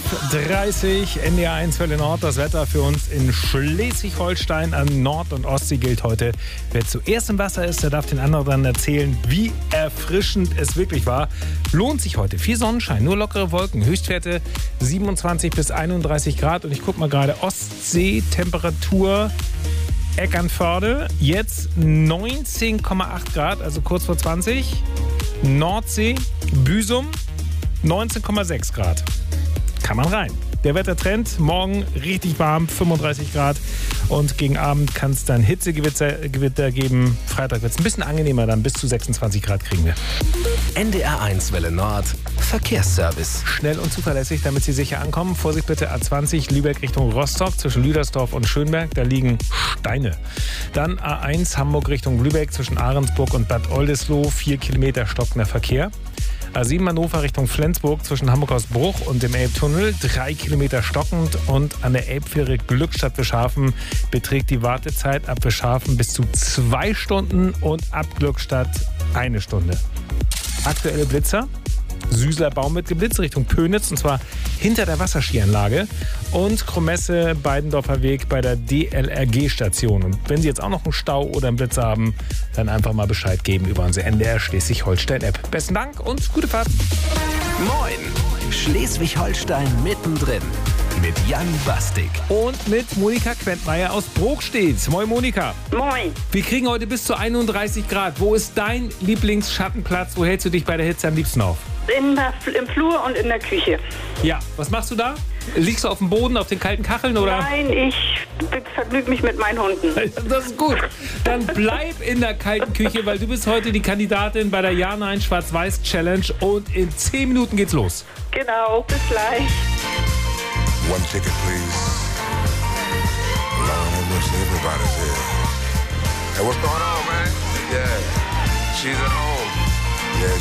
11.30 NDR 1 Welle Nord. Das Wetter für uns in Schleswig-Holstein an Nord- und Ostsee gilt heute. Wer zuerst im Wasser ist, der darf den anderen erzählen, wie erfrischend es wirklich war. Lohnt sich heute. Viel Sonnenschein, nur lockere Wolken. Höchstwerte 27 bis 31 Grad. Und ich gucke mal gerade, Ostsee-Temperatur Eckernförde. Jetzt 19,8 Grad, also kurz vor 20. Nordsee, Büsum 19,6 Grad. Kann man rein. Der Wettertrend, morgen richtig warm, 35 Grad. Und gegen Abend kann es dann Hitzegewitter geben. Freitag wird es ein bisschen angenehmer, dann bis zu 26 Grad kriegen wir. NDR 1 Welle Nord, Verkehrsservice. Schnell und zuverlässig, damit Sie sicher ankommen. Vorsicht bitte, A20 Lübeck Richtung Rostock zwischen Lüdersdorf und Schönberg. Da liegen Steine. Dann A1 Hamburg Richtung Lübeck zwischen Ahrensburg und Bad Oldesloe. 4 Kilometer stockender Verkehr. A7 Hannover Richtung Flensburg zwischen Hamburg-Hausbruch und dem Elbtunnel. 3 Kilometer stockend. Und an der Elbfähre Glückstadt-Wischhafen beträgt die Wartezeit ab Wischhafen bis zu 2 Stunden und ab Glückstadt 1 Stunde. Aktuelle Blitzer. Süßler Baum mit geblitzt Richtung Pönitz, und zwar hinter der Wasserskianlage, und Kromesse Beidendorfer Weg bei der DLRG-Station. Und wenn Sie jetzt auch noch einen Stau oder einen Blitz haben, dann einfach mal Bescheid geben über unsere NDR Schleswig-Holstein-App. Besten Dank und gute Fahrt. Moin, Schleswig-Holstein mittendrin mit Jan Bastik. Und mit Monika Quentmeier aus Brokstedt. Moin Monika. Moin. Wir kriegen heute bis zu 31 Grad. Wo ist dein Lieblingsschattenplatz? Wo hältst du dich bei der Hitze am liebsten auf? Im Flur und in der Küche. Ja, was machst du da? Liegst du auf dem Boden, auf den kalten Kacheln, oder? Nein, ich vergnüge mich mit meinen Hunden. Das ist gut. Dann bleib in der kalten Küche, weil du bist heute die Kandidatin bei der Ja-Nein Schwarz-Weiß-Challenge und in 10 Minuten geht's los. Genau, bis gleich. One ticket, please. Lord have mercy, everybody's here. Hey, what's going on, man? Yeah, she's at home. Yeah,